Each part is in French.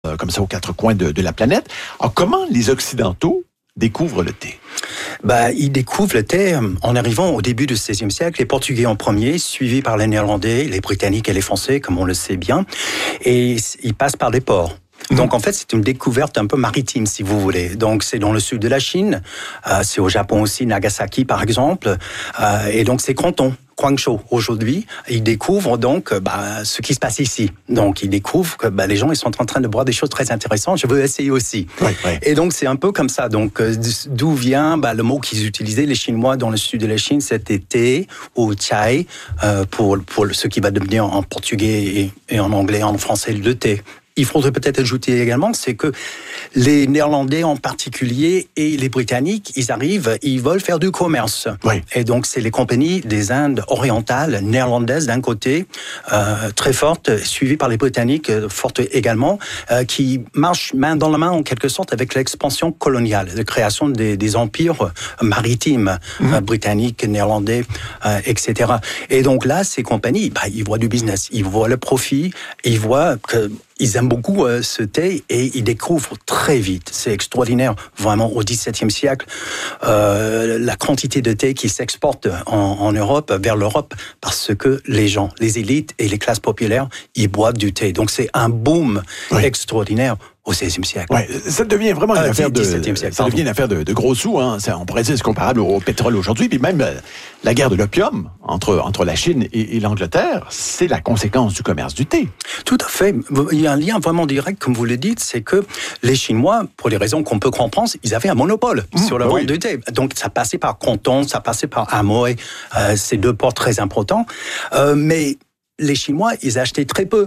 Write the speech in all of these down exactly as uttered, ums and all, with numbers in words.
euh, comme ça aux quatre coins de, de la planète. Alors, comment les Occidentaux découvrent le thé? Bah, ils découvrent le thé en arrivant au début du seizième siècle, les Portugais en premier, suivis par les Néerlandais, les Britanniques et les Français, comme on le sait bien, et ils passent par des ports. Donc en fait, c'est une découverte un peu maritime, si vous voulez. Donc c'est dans le sud de la Chine, euh, c'est au Japon aussi, Nagasaki par exemple, euh, et donc c'est Canton. Guangzhou aujourd'hui, ils découvrent donc bah, ce qui se passe ici. Donc ils découvrent que bah, les gens ils sont en train de boire des choses très intéressantes. Je veux essayer aussi. Oui, oui. Et donc c'est un peu comme ça. Donc d'où vient bah, le mot qu'ils utilisaient les Chinois dans le sud de la Chine, c'était thé ou chai euh, pour pour ce qui va devenir en portugais et, et en anglais, en français le thé. Il faudrait peut-être ajouter également, c'est que les Néerlandais en particulier et les Britanniques, ils arrivent, ils veulent faire du commerce. Oui. Et donc, c'est les compagnies des Indes orientales, néerlandaises d'un côté, euh, très fortes, suivies par les Britanniques, euh, fortes également, euh, qui marchent main dans la main en quelque sorte avec l'expansion coloniale, la création des, des empires maritimes, mmh. euh, britanniques, néerlandais, euh, et cetera. Et donc là, ces compagnies, bah, ils voient du business, ils voient le profit, ils voient que ils aiment beaucoup euh, ce thé et ils découvrent très vite. C'est extraordinaire, vraiment, au dix-septième siècle, euh, la quantité de thé qui s'exporte en, en Europe, vers l'Europe, parce que les gens, les élites et les classes populaires, ils boivent du thé. Donc c'est un boom oui. extraordinaire au seizième siècle. Ouais, ça devient vraiment une euh, affaire de, siècle, ça pardon. devient une affaire de, de gros sous. Hein. Ça, on pourrait dire c'est comparable au, au pétrole aujourd'hui, puis même euh, la guerre de l'opium entre entre la Chine et, et l'Angleterre, c'est la conséquence du commerce du thé. Tout à fait. Il y a un lien vraiment direct, comme vous le dites, c'est que les Chinois, pour les raisons qu'on peut comprendre, ils avaient un monopole mmh, sur la vente oui. du thé. Donc ça passait par Canton, ça passait par Amoy, euh, ces deux ports très importants. Euh, mais les Chinois, ils achetaient très peu.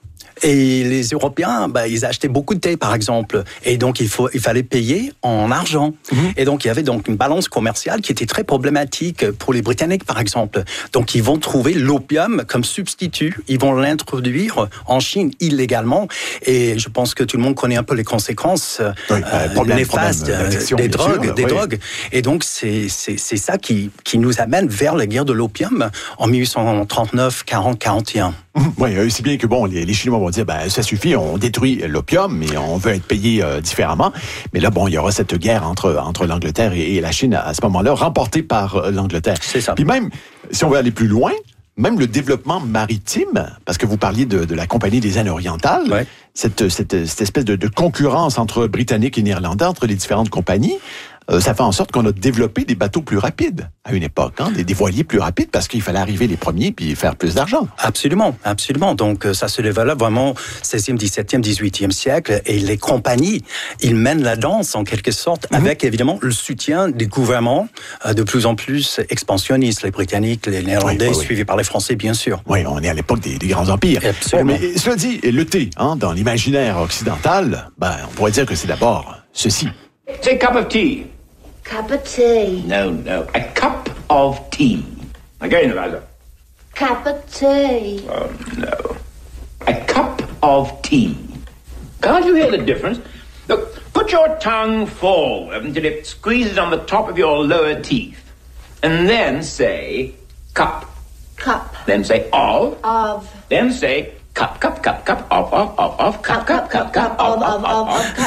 Et les Européens, bah, ils achetaient beaucoup de thé, par exemple. Et donc, il, faut, il fallait payer en argent. Mmh. Et donc, il y avait donc une balance commerciale qui était très problématique pour les Britanniques, par exemple. Donc, ils vont trouver l'opium comme substitut. Ils vont l'introduire en Chine illégalement. Et je pense que tout le monde connaît un peu les conséquences oui, euh, problème, néfastes problème des drogues. Sûr, des oui. drogues. Et donc, c'est, c'est, c'est ça qui, qui nous amène vers la guerre de l'opium en dix-huit cent trente-neuf, quarante, quarante et un. Oui, aussi bien que bon, les, les Chinois vont dire, ben ça suffit, on détruit l'opium, mais on veut être payé euh, différemment. Mais là, bon, il y aura cette guerre entre entre l'Angleterre et, et la Chine à ce moment-là, remportée par euh, l'Angleterre. C'est ça. Puis même, si on veut aller plus loin, même le développement maritime, parce que vous parliez de, de la Compagnie des Indes orientales, ouais. cette, cette cette espèce de, de concurrence entre Britanniques et Néerlandais, entre les différentes compagnies. Euh, ça fait en sorte qu'on a développé des bateaux plus rapides à une époque, hein, des, des voiliers plus rapides parce qu'il fallait arriver les premiers puis faire plus d'argent. Absolument, absolument. Donc ça se développe vraiment seizième, dix-septième, dix-huitième siècle et les compagnies, ils mènent la danse en quelque sorte mm-hmm. avec évidemment le soutien des gouvernements euh, de plus en plus expansionnistes, les Britanniques, les Néerlandais, oui, oui, suivis oui. par les Français bien sûr. Oui, on est à l'époque des, des grands empires. Absolument. Bon, mais cela dit, le thé, hein, dans l'imaginaire occidental, ben on pourrait dire que c'est d'abord ceci. Take a cup of tea. Cup of tea. No, no. A cup of tea. Again, Eliza. Cup of tea. Oh, no. A cup of tea. Can't you hear the difference? Look, put your tongue forward until it squeezes on the top of your lower teeth. And then say cup. Cup. Then say of. Of. Then say cup, cup, cup, cup, of, of, of, of, cup, cup, cup, cup, of, of, of, of,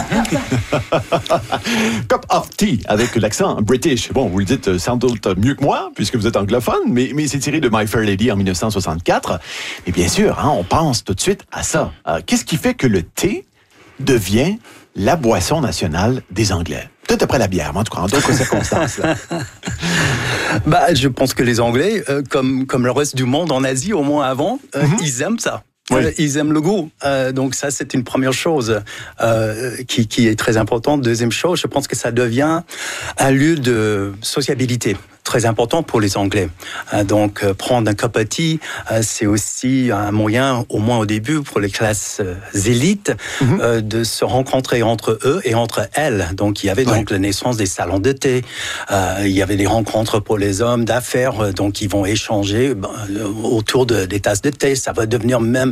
cup, cup of tea, avec l'accent british. Bon, vous le dites sans doute mieux que moi, puisque vous êtes anglophone, mais, mais c'est tiré de My Fair Lady en dix-neuf cent soixante-quatre. Et bien sûr, hein, on pense tout de suite à ça. Euh, qu'est-ce qui fait que le thé devient la boisson nationale des Anglais? Peut-être après la bière, mais en tout cas, en d'autres circonstances. Là. Bah, je pense que les Anglais, euh, comme, comme le reste du monde en Asie, au moins avant, euh, mm-hmm. ils aiment ça. Oui. Euh, ils aiment le goût. Euh, donc ça, c'est une première chose euh, qui, qui est très importante. Deuxième chose, je pense que ça devient un lieu de sociabilité très important pour les Anglais. Euh, donc euh, prendre un cup of tea, euh, c'est aussi un moyen, au moins au début, pour les classes euh, élites, mm-hmm. euh, de se rencontrer entre eux et entre elles. Donc il y avait donc oui. la naissance des salons de thé. Euh, il y avait des rencontres pour les hommes d'affaires. Donc ils vont échanger ben, autour de, des tasses de thé. Ça va devenir même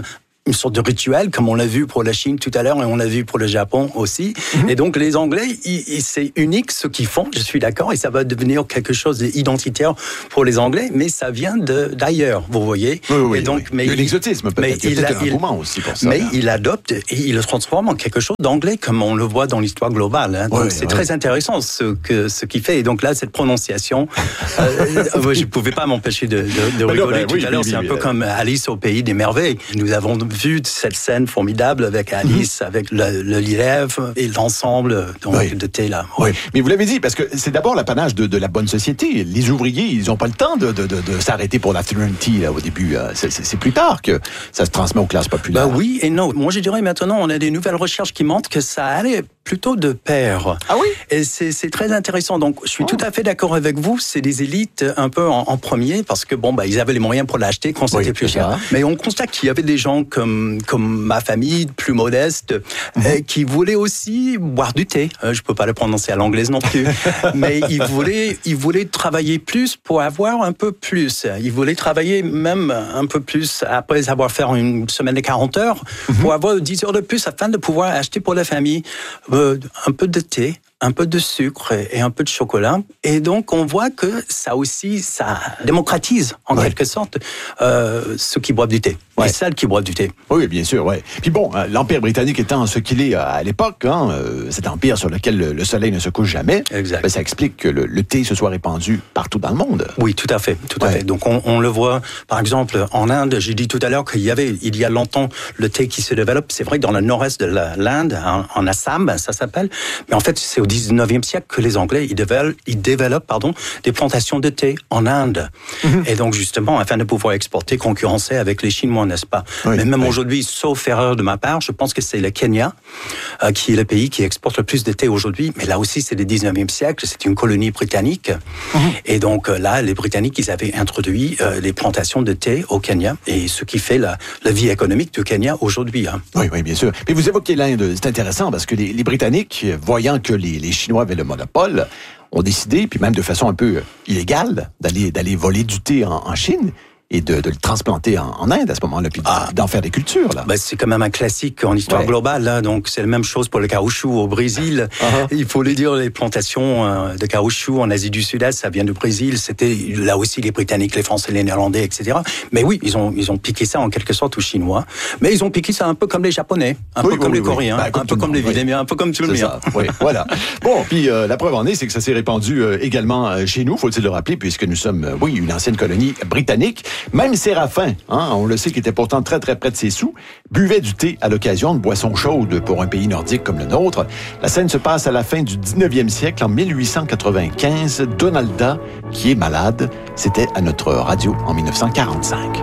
une sorte de rituel, comme on l'a vu pour la Chine tout à l'heure et on l'a vu pour le Japon aussi. Mm-hmm. Et donc les Anglais, ils, ils, c'est unique ce qu'ils font, je suis d'accord, et ça va devenir quelque chose d'identitaire pour les Anglais, mais ça vient de, d'ailleurs, vous voyez. Oui, oui, et donc, oui. Mais l'exotisme peut-être, mais il y a peut-être il, un moment aussi pour ça. Mais là. il adopte et il le transforme en quelque chose d'anglais, comme on le voit dans l'histoire globale. Hein. Donc oui, c'est oui. très intéressant ce que ce qu'il fait. Et donc là, cette prononciation, euh, je ne pouvais pas m'empêcher de, de, de rigoler non, ben, tout oui, à l'heure. Oui, c'est oui, un peu oui. comme Alice au pays des merveilles. Nous avons vu cette scène formidable avec Alice, mm-hmm. avec le, le lièvre et l'ensemble donc, oui. de thé là. Oui. Mais vous l'avez dit, parce que c'est d'abord l'apanage de, de la bonne société. Les ouvriers, ils n'ont pas le temps de, de, de, de s'arrêter pour l'afternoon tea là, au début. C'est, c'est, c'est plus tard que ça se transmet aux classes populaires. Ben oui et non. Moi, je dirais maintenant, on a des nouvelles recherches qui montrent que ça allait plutôt de pair. Ah oui? Et c'est, c'est très intéressant. Donc, je suis oh. tout à fait d'accord avec vous. C'est des élites un peu en, en premier parce que bon, bah, ils avaient les moyens pour l'acheter quand c'était oui, plus cher. Ça. Mais on constate qu'il y avait des gens comme, comme ma famille, plus modeste, mmh. euh, qui voulaient aussi boire du thé. Euh, je peux pas le prononcer à l'anglaise non plus. Mais ils voulaient, ils voulaient travailler plus pour avoir un peu plus. Ils voulaient travailler même un peu plus après avoir fait une semaine de quarante heures mmh. pour avoir dix heures de plus afin de pouvoir acheter pour la famille euh, un peu de thé, un peu de sucre et un peu de chocolat. Et donc, on voit que ça aussi, ça démocratise, en ouais. quelque sorte, euh, ceux qui boivent du thé. Ouais. Et celles qui boivent du thé. Oui, bien sûr, ouais. Puis bon, l'Empire britannique étant ce qu'il est à l'époque, hein, cet empire sur lequel le soleil ne se couche jamais, ben, ça explique que le, le thé se soit répandu partout dans le monde. Oui, tout à fait, tout à ouais. fait. Donc, on, on le voit, par exemple, en Inde, j'ai dit tout à l'heure qu'il y avait, il y a longtemps, le thé qui se développe. C'est vrai que dans le nord-est de la, l'Inde, en, en Assam, ça s'appelle. Mais en fait, c'est au dix-neuvième siècle que les Anglais, ils développent, ils développent pardon, des plantations de thé en Inde. Mm-hmm. Et donc, justement, afin de pouvoir exporter, concurrencer avec les Chinois, n'est-ce pas? Oui, Mais même oui. aujourd'hui, sauf erreur de ma part, je pense que c'est le Kenya euh, qui est le pays qui exporte le plus de thé aujourd'hui. Mais là aussi, c'est le dix-neuvième siècle, c'est une colonie britannique. Mm-hmm. Et donc euh, là, les Britanniques, ils avaient introduit euh, les plantations de thé au Kenya. Et ce qui fait la, la vie économique du Kenya aujourd'hui. Hein. Oui, oui, bien sûr. Mais vous évoquez l'Inde, c'est intéressant parce que les, les Britanniques, voyant que les, les Chinois avaient le monopole, ont décidé, puis même de façon un peu illégale, d'aller, d'aller voler du thé en, en Chine et de, de le transplanter en, en Inde à ce moment-là, puis ah. d'en faire des cultures. Là. Ben, c'est quand même un classique en histoire ouais. globale. Là, donc c'est la même chose pour le caoutchouc au Brésil. Uh-huh. Il faut le dire, les plantations de caoutchouc en Asie du Sud-Est, ça vient du Brésil. C'était là aussi les Britanniques, les Français, les Néerlandais, et cetera. Mais oui, ils ont ils ont piqué ça en quelque sorte aux Chinois. Mais ils ont piqué ça un peu comme les Japonais, un oui, peu oui, comme oui, les oui. Coréens, ben, un peu comme les Vietnamiens, oui. un peu comme tout le monde. Oui, voilà. Bon, puis euh, la preuve en est, c'est que ça s'est répandu euh, également euh, chez nous, faut-il le rappeler, puisque nous sommes, euh, oui, une ancienne colonie britannique. Même Séraphin, Hein, on le sait, qui était pourtant très très près de ses sous, buvait du thé à l'occasion de boissons chaudes pour un pays nordique comme le nôtre. La scène se passe à la fin du dix-neuvième siècle, en mille huit cent quatre-vingt-quinze. Donalda, qui est malade, c'était à notre radio en mille neuf cent quarante-cinq.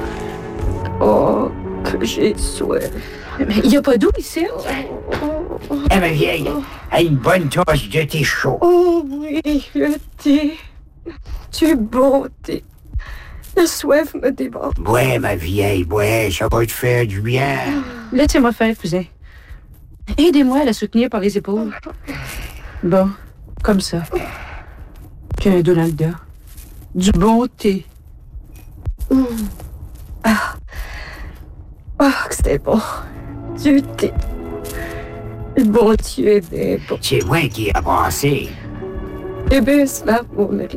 Oh, que j'ai soif. Mais il n'y a pas d'eau ici. Eh ma vieille, a une bonne tasse de thé chaud. Oh oui, le thé. Du bon thé. La soif me déborde. Ouais, ma vieille, ouais, ça va te faire du bien. Laissez-moi faire, cousin. Aidez-moi à la soutenir par les épaules. Bon, comme ça. Tiens, Donalda. Du bon thé. Mmh. Ah. Oh, que c'était bon. Du thé. Le bon Dieu est bien bon. C'est moi qui ai brassé. Eh bien, cela, mon mari.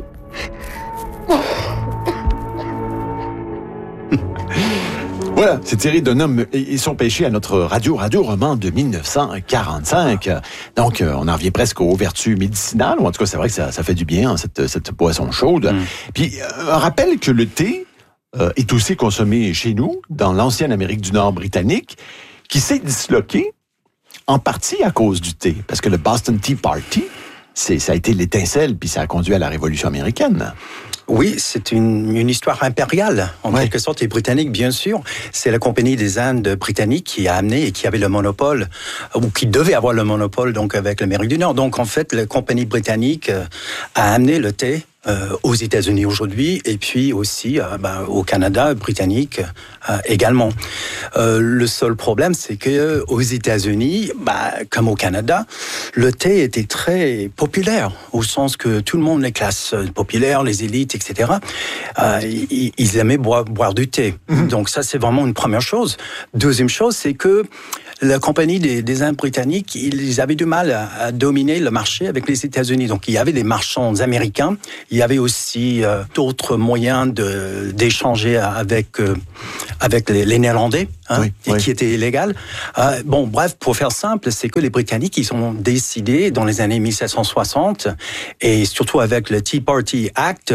Voilà, c'est tiré d'un homme et son péché à notre radio, Radio Roman de mille neuf cent quarante-cinq. Donc, euh, on en revient presque aux vertus médicinales, ou en tout cas, c'est vrai que ça, ça fait du bien, hein, cette, cette boisson chaude. Mm. Puis, euh, un rappel que le thé euh, est aussi consommé chez nous, dans l'ancienne Amérique du Nord britannique, qui s'est disloqué en partie à cause du thé, parce que le Boston Tea Party, c'est, ça a été l'étincelle, puis ça a conduit à la Révolution américaine. Oui, c'est une, une histoire impériale, en ouais. quelque sorte, et britannique, bien sûr. C'est la Compagnie des Indes britannique qui a amené et qui avait le monopole, ou qui devait avoir le monopole, donc, avec l'Amérique du Nord. Donc, en fait, la Compagnie britannique a amené le thé euh, aux États-Unis aujourd'hui et puis aussi euh, bah, au Canada, britannique euh, également. Euh, le seul problème, c'est que aux États-Unis, bah, comme au Canada, le thé était très populaire au sens que tout le monde, les classes populaires, les élites, et cetera, euh, ils, ils aimaient boire, boire du thé. Mmh. Donc ça, c'est vraiment une première chose. Deuxième chose, c'est que la compagnie des, des Indes britanniques, ils avaient du mal à, à dominer le marché avec les États-Unis. Donc, il y avait des marchands américains. Il y avait aussi euh, d'autres moyens de, d'échanger avec, euh, avec les, les Néerlandais, hein, oui, et oui. qui étaient illégales. Euh, bon, bref, pour faire simple, c'est que les Britanniques, ils ont décidé dans les années mille sept cent soixante, et surtout avec le Tea Party Act,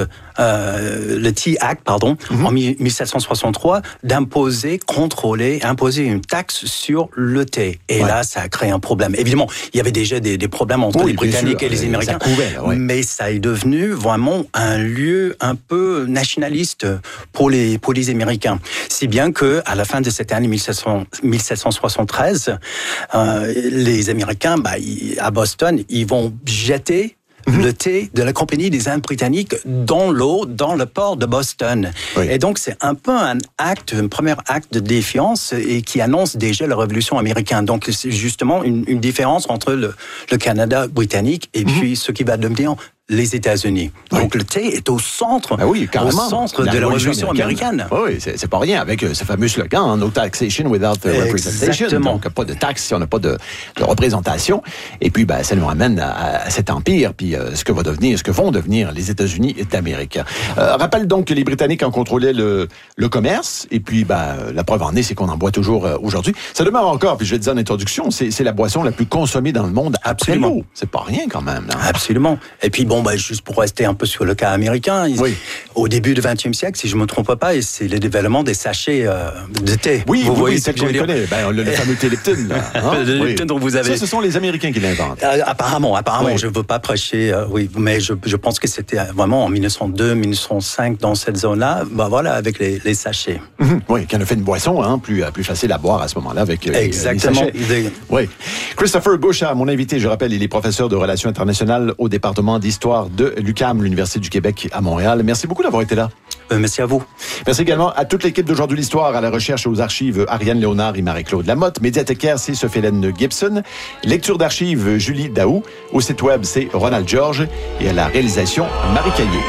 euh, le Tea Act, pardon, mm-hmm. en mille sept cent soixante-trois, d'imposer, contrôler, imposer une taxe sur le thé. Et ouais. là, ça a créé un problème. Évidemment, il y avait déjà des, des problèmes entre oui, les Britanniques sûr, et les Américains. Ça couvait, ouais. Mais ça est devenu vraiment un lieu un peu nationaliste pour les, pour les Américains. Si bien que, à la fin de cette année mille sept cent soixante-treize, euh, les Américains, bah, ils, à Boston, ils vont jeter Mmh. le thé de la compagnie des Indes britanniques dans l'eau, dans le port de Boston. Oui. Et donc, c'est un peu un acte, un premier acte de défiance et qui annonce déjà la révolution américaine. Donc, c'est justement une, une différence entre le, le Canada britannique et mmh. puis ce qui va devenir les États-Unis. Oui. Donc, le thé est au centre, ben oui, au centre la de la révolution américaine. américaine. Oui, c'est, c'est pas rien avec ce fameux slogan, hein, no taxation without representation. Exactement. Donc, pas de taxes si on n'a pas de, de représentation. Et puis, ben, ça nous ramène à, à cet empire, puis euh, ce que va devenir, ce que vont devenir les États-Unis d'Amérique. Euh, rappelle donc que les Britanniques en contrôlaient le, le commerce, et puis, ben, la preuve en est, c'est qu'on en boit toujours euh, aujourd'hui. Ça demeure encore, puis je le disais en introduction, c'est, c'est la boisson la plus consommée dans le monde après l'eau. C'est pas rien quand même. Là. Absolument. Et puis, bon, ben, juste pour rester un peu sur le cas américain, ils, oui. au début du vingtième siècle, si je ne me trompe pas, c'est le développement des sachets euh, de thé. Oui, vous oui, voyez oui, ce que je veux dire. Ben, le, le fameux thé Lipton. Là, hein? le Lipton oui. dont vous avez... Ça, ce sont les Américains qui l'inventent. Euh, apparemment, apparemment, oui. je ne veux pas prêcher, euh, oui, mais je, je pense que c'était vraiment en mille neuf cent deux, mille neuf cent cinq, dans cette zone-là, ben voilà, avec les, les sachets. Mm-hmm. Oui, qui en a fait une boisson hein, plus, plus facile à boire à ce moment-là avec euh, Exactement. les sachets. Oui. Christopher Gauchat, mon invité, je rappelle, il est professeur de relations internationales au département d'histoire de l'U Q A M, l'Université du Québec à Montréal. Merci beaucoup d'avoir été là. Euh, merci à vous. Merci également à toute l'équipe d'Aujourd'hui l'Histoire, à la recherche et aux archives, Ariane Léonard et Marie-Claude Lamotte. Médiathécaire, c'est Sophie-Hélène Gibson. Lecture d'archives, Julie Daou. Au site web, c'est Ronald Georges. Et à la réalisation, Marie Caillé.